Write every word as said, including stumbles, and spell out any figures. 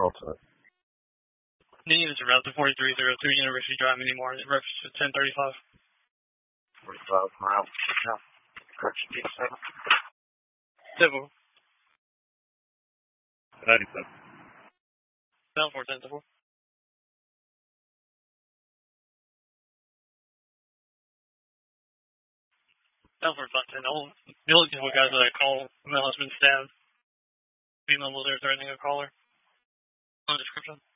Carlton. The units are route to forty-three oh two University Drive anymore. It reps to ten thirty-five. forty-five miles. Yeah. Correction, T seven. Civil. ninety-seven. Down four ten four. Down for five ten. All the only people guys that I call, male has been stabbed. Female was there threatening a caller. On description.